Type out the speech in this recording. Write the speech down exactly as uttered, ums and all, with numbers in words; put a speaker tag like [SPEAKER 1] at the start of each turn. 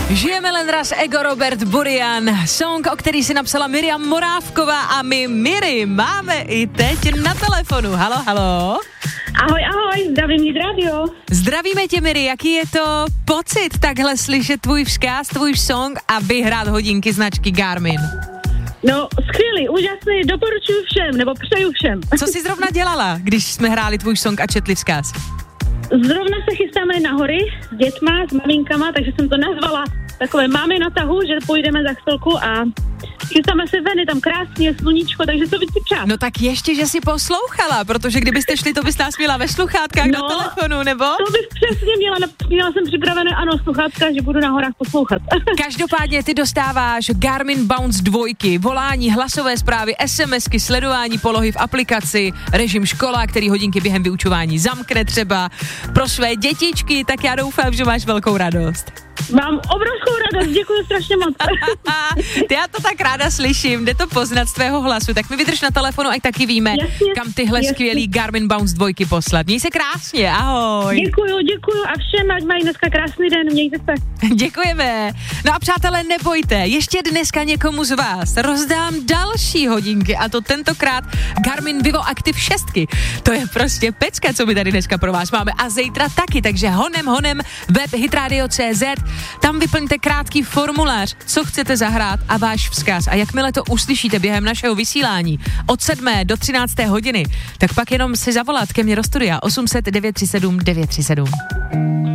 [SPEAKER 1] Žijeme len raz, Ego Robert Burian, song, o který si napsala Miriam Morávková a my Miri máme i teď na telefonu. Halo, halo.
[SPEAKER 2] Ahoj, ahoj, zdravím Hit Radio.
[SPEAKER 1] Zdravíme tě, Miri, jaký je to pocit takhle slyšet tvůj vzkaz, tvůj song a vyhrát hodinky značky Garmin?
[SPEAKER 2] No, skvělý, úžasný, doporučuji všem, nebo přeju všem.
[SPEAKER 1] Co jsi zrovna dělala, když jsme hráli tvůj song a četli vzkaz?
[SPEAKER 2] Zrovna se chystáme na hory s dětma, s maminkama, takže jsem to nazvala takové máme na tahu, že půjdeme za chvilku a chystáme se ven, je tam krásně, sluníčko, takže to víc si přát.
[SPEAKER 1] No tak ještě, že si poslouchala, protože kdybyste šli, to bys nás měla ve sluchátkách no, na telefonu, nebo?
[SPEAKER 2] To bych přesně měla, měla jsem připravené, ano, sluchátka, že budu na horách poslouchat.
[SPEAKER 1] Každopádně ty dostáváš Garmin Bounce dvojky, volání, hlasové zprávy, SMSky, sledování polohy v aplikaci, režim škola, který hodinky během vyučování zamkne třeba pro své dětičky, tak já doufám, že máš velkou radost.
[SPEAKER 2] Mám obrovskou radost, děkuji strašně moc.
[SPEAKER 1] Já to tak ráda slyším, jde to poznat z tvého hlasu, tak mi vydrž na telefonu, ať taky víme,
[SPEAKER 2] jasně,
[SPEAKER 1] kam tyhle
[SPEAKER 2] jasně.
[SPEAKER 1] skvělý Garmin Bounce dvojky poslat. Měj se krásně, ahoj.
[SPEAKER 2] Děkuju, děkuju a všem, ať mají dneska krásný den, mějte se.
[SPEAKER 1] Děkujeme. No a přátelé, nebojte, ještě dneska někomu z vás rozdám další hodinky a to tentokrát Garmin Vivo Active šest. To je prostě pecka, co my tady dneska pro vás máme a zítra taky, takže honem, honem, web hitradio tečka cé zet, tam vyplňte krátký formulář, co chcete zahrát a váš vzkaz. A jakmile to uslyšíte během našeho vysílání od sedmé do třinácté hodiny, tak pak jenom si zavolat ke mně do studia osm set devět tři sedm devět tři sedm.